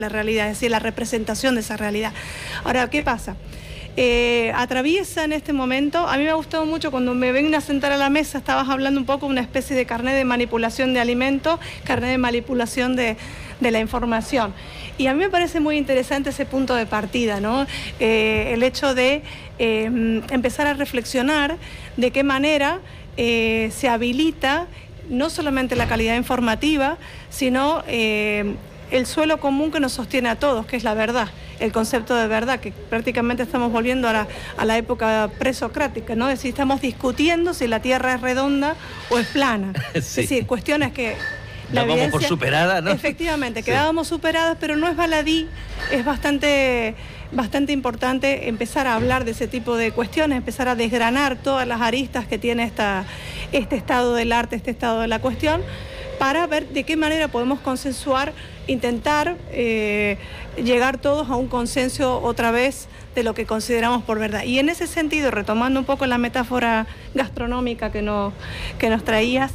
la realidad, es decir, la representación de esa realidad. Ahora, ¿qué pasa? Atraviesa en este momento, a mí me ha gustado mucho cuando me ven a sentar a la mesa, estabas hablando un poco de una especie de carnet de manipulación de alimentos, carnet de manipulación de la información. Y a mí me parece muy interesante ese punto de partida, ¿no? El hecho de empezar a reflexionar de qué manera se habilita no solamente la calidad informativa, sino el suelo común que nos sostiene a todos, que es la verdad, el concepto de verdad, que prácticamente estamos volviendo a la época presocrática, ¿no? Es decir, estamos discutiendo si la Tierra es redonda o es plana. Sí. Es decir, cuestiones que la evidencia, por superada, ¿no? Efectivamente, sí. Quedábamos superadas, pero no es baladí, es bastante importante empezar a hablar de ese tipo de cuestiones, empezar a desgranar todas las aristas que tiene este estado del arte, este estado de la cuestión, para ver de qué manera podemos consensuar, intentar llegar todos a un consenso otra vez de lo que consideramos por verdad. Y en ese sentido, retomando un poco la metáfora gastronómica que nos traías,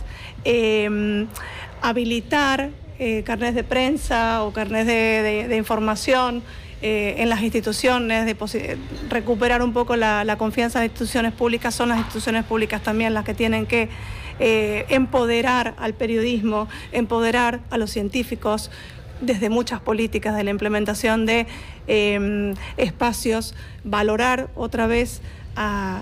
habilitar carnets de prensa o carnets de información en las instituciones, recuperar un poco la confianza en las instituciones públicas. Son las instituciones públicas también las que tienen que empoderar al periodismo, empoderar a los científicos desde muchas políticas de la implementación de espacios, valorar otra vez a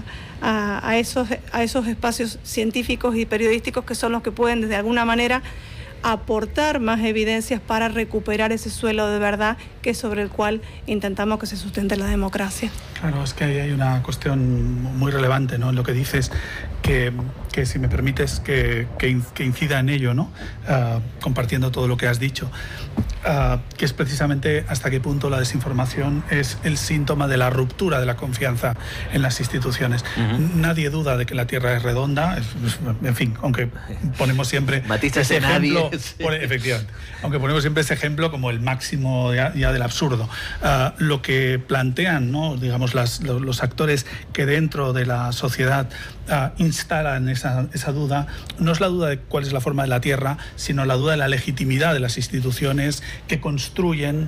esos espacios científicos y periodísticos que son los que pueden de alguna manera aportar más evidencias para recuperar ese suelo de verdad que es sobre el cual intentamos que se sustente la democracia. Claro, es que ahí hay una cuestión muy relevante, ¿no? En lo que dices, que si me permites que incida en ello, ¿no? Compartiendo todo lo que has dicho, que es precisamente hasta qué punto la desinformación es el síntoma de la ruptura de la confianza en las instituciones. Nadie duda de que la Tierra es redonda, en fin, aunque ponemos siempre ese ejemplo, efectivamente, aunque ponemos siempre ese ejemplo como el máximo ya del absurdo. Lo que plantean, ¿no? Digamos, los actores que dentro de la sociedad instalan esa duda, no es la duda de cuál es la forma de la Tierra, sino la duda de la legitimidad de las instituciones que construyen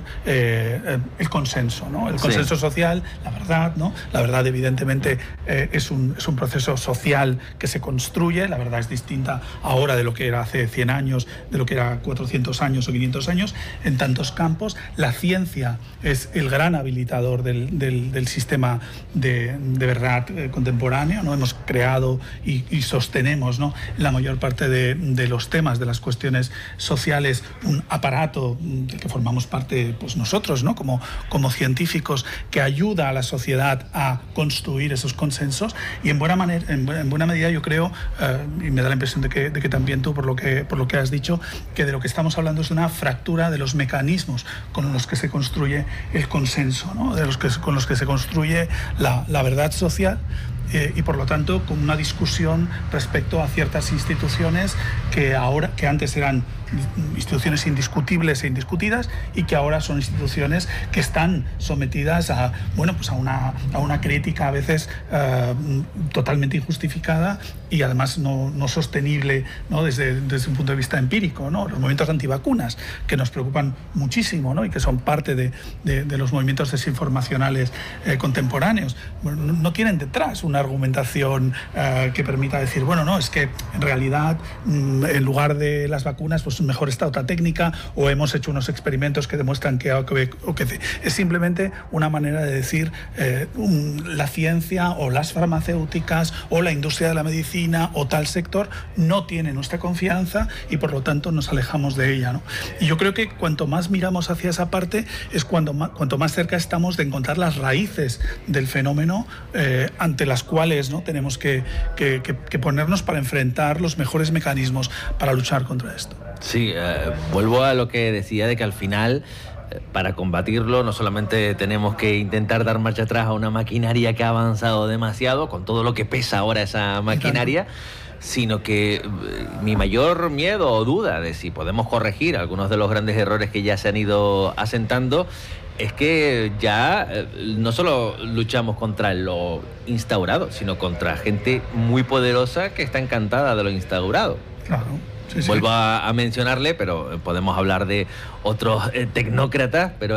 el consenso, ¿no? El consenso social, la verdad, ¿no? La verdad, evidentemente, es un proceso social que se construye. La verdad es distinta ahora de lo que era hace 100 años, de lo que era 400 años o 500 años, en tantos campos. La ciencia es el gran habilitador del sistema de verdad contemporáneo, ¿no? Hemos creado y sostenemos, ¿no? La mayor parte de los temas, de las cuestiones sociales, un aparato del que formamos parte, pues nosotros, ¿no? Como científicos, que ayuda a la sociedad a construir esos consensos. Y en buena medida yo creo, y me da la impresión de que también tú, por lo que has dicho, que de lo que estamos hablando es de una fractura de los mecanismos con los que se construye el consenso, ¿no? Con los que se construye la verdad social. Y por lo tanto con una discusión respecto a ciertas instituciones que antes eran instituciones indiscutibles e indiscutidas y que ahora son instituciones que están sometidas a una crítica a veces totalmente injustificada y además no sostenible, ¿no? Desde un punto de vista empírico, ¿no? Los movimientos antivacunas, que nos preocupan muchísimo, ¿no? Y que son parte de los movimientos desinformacionales contemporáneos, no tienen detrás una argumentación que permita decir, bueno, no, es que en realidad en lugar de las vacunas pues mejor está otra técnica, o hemos hecho unos experimentos que demuestran que es simplemente una manera de decir la ciencia o las farmacéuticas o la industria de la medicina o tal sector no tiene nuestra confianza y por lo tanto nos alejamos de ella, ¿no? Y yo creo que cuanto más miramos hacia esa parte es cuanto más cerca estamos de encontrar las raíces del fenómeno ante las cuales, ¿no? Tenemos que ponernos para enfrentar los mejores mecanismos para luchar contra esto. Sí, vuelvo a lo que decía de que al final, para combatirlo, no solamente tenemos que intentar dar marcha atrás a una maquinaria que ha avanzado demasiado, con todo lo que pesa ahora esa maquinaria, sino que mi mayor miedo o duda de si podemos corregir algunos de los grandes errores que ya se han ido asentando es que ya no solo luchamos contra lo instaurado, sino contra gente muy poderosa que está encantada de lo instaurado. Claro. Sí, sí. Vuelvo a mencionarle, pero podemos hablar de otros tecnócratas, pero